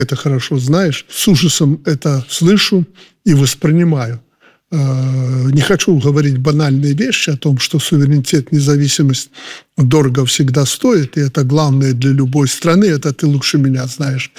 это хорошо знаешь. С ужасом это слышу и воспринимаю. Не хочу говорить банальные вещи о том, что суверенитет, независимость дорого всегда стоит, и это главное для любой страны, это ты лучше меня знаешь.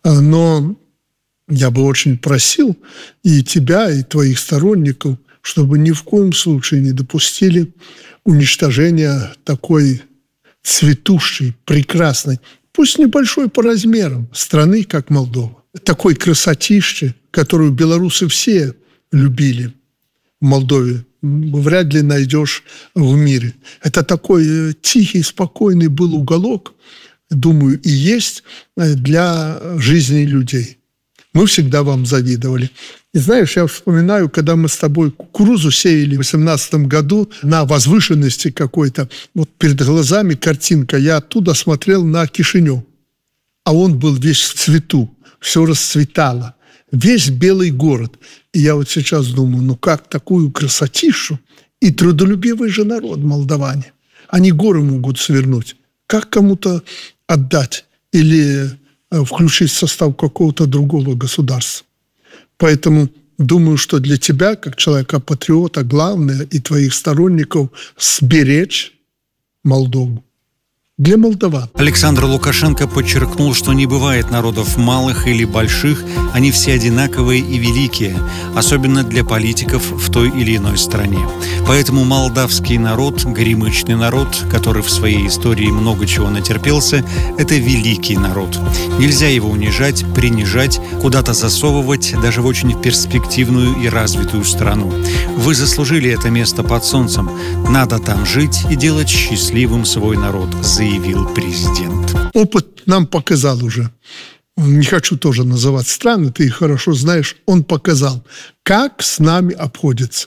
Но я бы очень просил и тебя, и твоих сторонников, чтобы ни в коем случае не допустили уничтожения такой цветущей, прекрасной, пусть небольшой по размерам, страны, как Молдова. Такой красотищи, которую белорусы все любили в Молдове, вряд ли найдешь в мире. Это такой тихий, спокойный был уголок, думаю, и есть для жизни людей. Мы всегда вам завидовали. И знаешь, я вспоминаю, когда мы с тобой кукурузу сеяли в 2018 году на возвышенности какой-то, вот перед глазами картинка, я оттуда смотрел на Кишинев, а он был весь в цвету, все расцветало, весь белый город. И я вот сейчас думаю, ну как такую красотищу, и трудолюбивый же народ молдаване, они горы могут свернуть, как кому-то отдать или включить в состав какого-то другого государства. Поэтому думаю, что для тебя, как человека-патриота, главное и твоих сторонников сберечь Молдову. Для молдаван. Александр Лукашенко подчеркнул, что не бывает народов малых или больших, они все одинаковые и великие, особенно для политиков в той или иной стране. Поэтому молдавский народ, горемычный народ, который в своей истории много чего натерпелся, это великий народ. Нельзя его унижать, принижать, куда-то засовывать, даже в очень перспективную и развитую страну. Вы заслужили это место под солнцем. Надо там жить и делать счастливым свой народ, заявил президент. Опыт нам показал уже. Не хочу тоже называть страны, ты их хорошо знаешь. Он показал, как с нами обходится.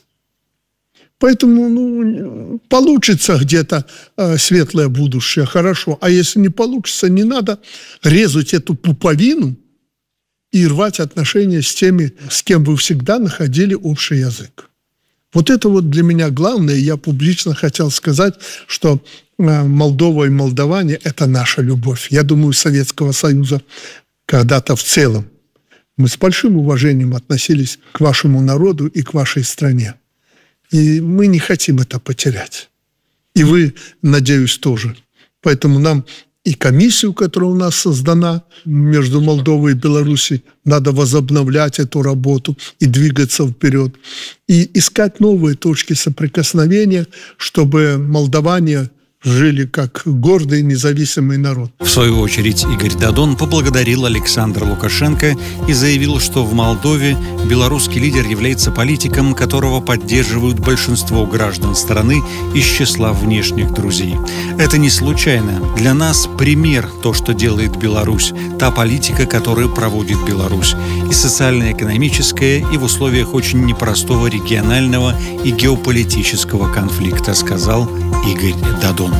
Поэтому получится где-то светлое будущее, хорошо. А если не получится, не надо резать эту пуповину и рвать отношения с теми, с кем вы всегда находили общий язык. Вот это вот для меня главное. Я публично хотел сказать, что Молдова и молдаване – это наша любовь. Я думаю, Советского Союза когда-то в целом мы с большим уважением относились к вашему народу и к вашей стране. И мы не хотим это потерять. И вы, надеюсь, тоже. Поэтому нам и комиссию, которая у нас создана между Молдовой и Белоруссией, надо возобновлять эту работу и двигаться вперед. И искать новые точки соприкосновения, чтобы молдаване жили как гордый независимый народ. В свою очередь Игорь Дадон поблагодарил Александра Лукашенко и заявил, что в Молдове белорусский лидер является политиком, которого поддерживают большинство граждан страны из числа внешних друзей. Это не случайно. Для нас пример то, что делает Беларусь, та политика, которую проводит Беларусь. И социально-экономическая, и в условиях очень непростого регионального и геополитического конфликта, сказал Игорь Дадон.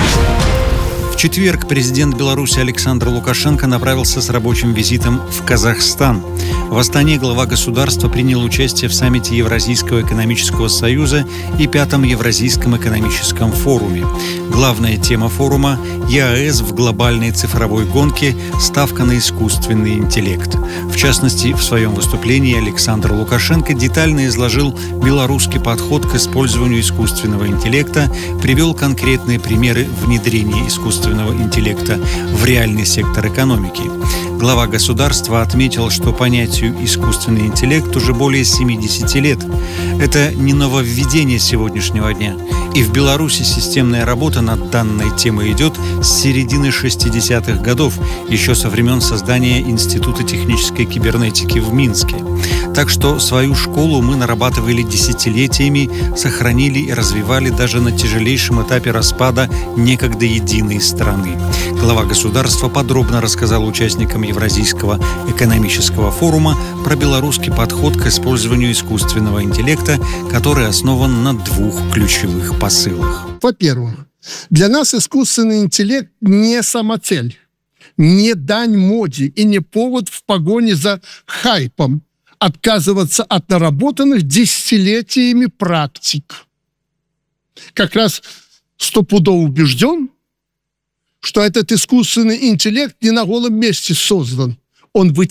В четверг президент Беларуси Александр Лукашенко направился с рабочим визитом в Казахстан. В Астане глава государства принял участие в саммите Евразийского экономического союза и Пятом Евразийском экономическом форуме. Главная тема форума – ЕАЭС в глобальной цифровой гонке, ставка на искусственный интеллект. В частности, в своем выступлении Александр Лукашенко детально изложил белорусский подход к использованию искусственного интеллекта, привел конкретные примеры внедрения искусственного интеллекта в реальный сектор экономики. Глава государства отметил, что понятию «искусственный интеллект» уже более 70 лет. Это не нововведение сегодняшнего дня. И в Беларуси системная работа над данной темой идет с середины 60-х годов, еще со времен создания Института технической кибернетики в Минске. Так что свою школу мы нарабатывали десятилетиями, сохранили и развивали даже на тяжелейшем этапе распада некогда единой страны. Глава государства подробно рассказал участникам Евразийского экономического форума про белорусский подход к использованию искусственного интеллекта, который основан на двух ключевых посылах. Во-первых, для нас искусственный интеллект не самоцель, не дань моде и не повод в погоне за хайпом отказываться от наработанных десятилетиями практик. Как раз стопудово убежден, что этот искусственный интеллект не на голом месте создан. он